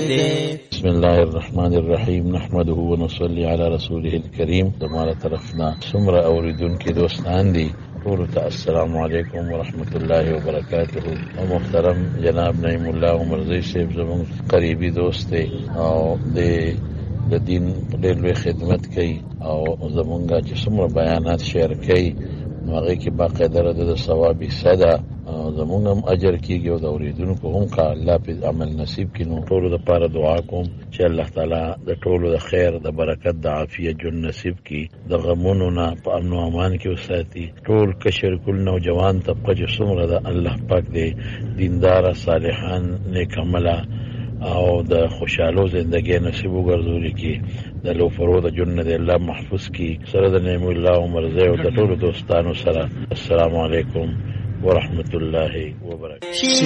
بسم الله الرحمن الرحیم نحمده ونصلي على رسوله الكریم. زموږ طرفنا څومره اوریدونکي دوستان دي ټول ته السلام علیکم ورحمت الله وبرکاته. او محترم جناب نعیم الله عمرزی صاحب زموږ قریبي دوست دی او د دین ډېر لوی خدمت کوي او زمونږ چې څومره بیانات شیر کوي نو هغې کې باقاعده د ثواب حصه ده او زمونږ هم اجر کېږي او د اورېدونکو هم که الله پې عمل نصیب کړي. نو ټولو دپاره دعا کوم چې الله تعالی د ټولو د خیر د برکت د عافیت ژوند نصیب کړي، د غمونو نه په امن و امان کې وساتي. ټول کشر کل نوجوان طبقه چې څومره ده الله پاک دی دینداره صالحان نیک عمله او د خوشحالو زندگی نصیب وګرځولي کې د لوفرو د جن د الله محفوظ کی سره د نعیم الله عمرزی او د ټولو دوستانو سره. السلام علیکم ورحمت الله وبرکاته.